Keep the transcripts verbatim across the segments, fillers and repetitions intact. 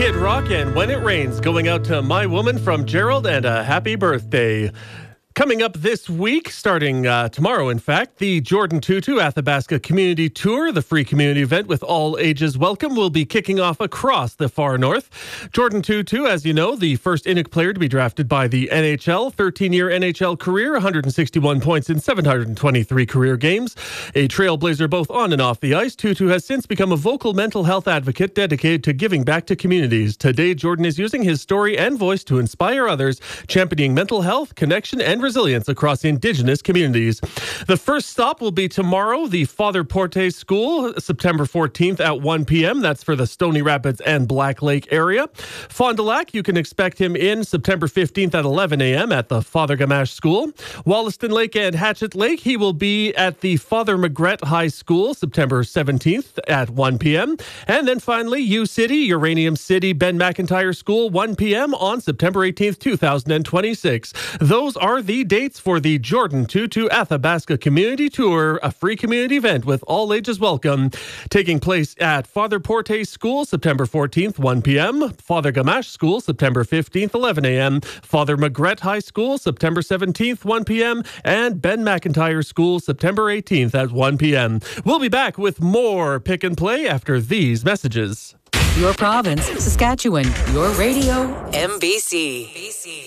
Kid Rock and When It Rains, going out to My Woman from Gerald, and a happy birthday. Coming up this week, starting uh, tomorrow, in fact, the Jordan Tutu Athabasca Community Tour, the free community event with all ages welcome, will be kicking off across the far north. Jordan Tutu, as you know, the first Inuk player to be drafted by the N H L, thirteen-year N H L career, one hundred sixty-one points in seven hundred twenty-three career games. A trailblazer both on and off the ice, Tutu has since become a vocal mental health advocate dedicated to giving back to communities. Today, Jordan is using his story and voice to inspire others, championing mental health, connection, and resilience across Indigenous communities. The first stop will be tomorrow, the Father Porte School, September fourteenth at one p.m. That's for the Stony Rapids and Black Lake area. Fond du Lac, you can expect him in September fifteenth at eleven a.m. at the Father Gamache School. Wollaston Lake and Hatchet Lake, he will be at the Father Magret High School, September seventeenth at one p.m. And then finally, U City, Uranium City, Ben McIntyre School, one p.m. on September eighteenth, two thousand twenty-six. Those are the dates for the Jordan Tutu Athabasca Community Tour, a free community event with all ages welcome, taking place at Father Porte School, September fourteenth, one p.m., Father Gamache School, September fifteenth, eleven a.m., Father Magret High School, September seventeenth, one p.m., and Ben McIntyre School, September eighteenth at one p.m. We'll be back with more Pick and Play after these messages. Your province, Saskatchewan. Your radio, M B C.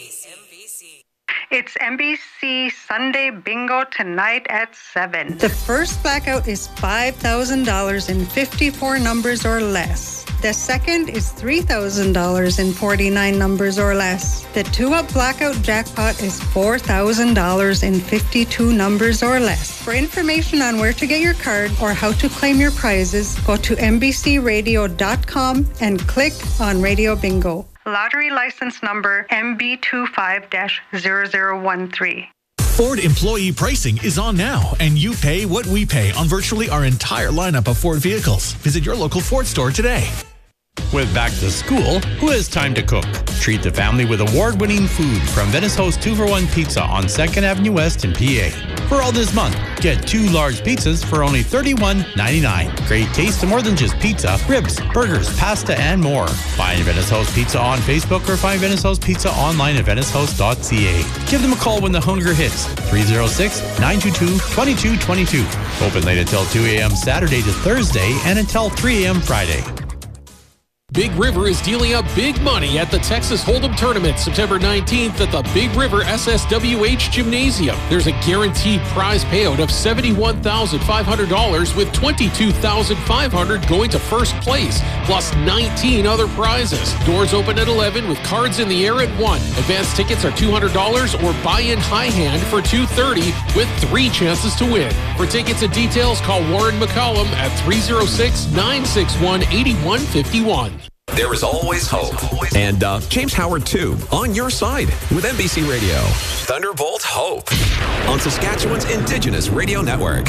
It's M B C Sunday Bingo tonight at seven. The first blackout is five thousand dollars in fifty-four numbers or less. The second is three thousand dollars in forty-nine numbers or less. The two-up blackout jackpot is four thousand dollars in fifty-two numbers or less. For information on where to get your card or how to claim your prizes, go to m b c radio dot com and click on Radio Bingo. Lottery license number M B two five dash zero zero one three. Ford employee pricing is on now, and you pay what we pay on virtually our entire lineup of Ford vehicles. Visit your local Ford store today. With back to school, who has time to cook? Treat the family with award-winning food from Venice Host two for one Pizza on second Avenue West in P A. For all this month, get two large pizzas for only thirty-one ninety-nine. Great taste of more than just pizza, ribs, burgers, pasta, and more. Find Venice Host Pizza on Facebook or find Venice Host Pizza online at venice host dot c a. Give them a call when the hunger hits. three oh six, nine two two, two two two two. Open late until two a.m. Saturday to Thursday and until three a.m. Friday. Big River is dealing out big money at the Texas Hold'em Tournament September nineteenth at the Big River S S W H Gymnasium. There's a guaranteed prize payout of seventy-one thousand five hundred dollars with twenty-two thousand five hundred dollars going to first place, plus nineteen other prizes. Doors open at eleven with cards in the air at one. Advance tickets are two hundred dollars or buy in high hand for two hundred thirty dollars with three chances to win. For tickets and details, call Warren McCollum at three oh six, nine six one, eight one five one. There is always hope. And uh, James Howard, too, on your side with M B C Radio. Thunderbolt Hope on Saskatchewan's Indigenous Radio Network.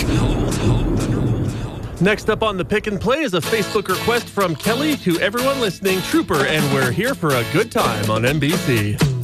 Next up on the Pick and Play is a Facebook request from Kelly to everyone listening. Trooper, and we're here for a good time on M B C.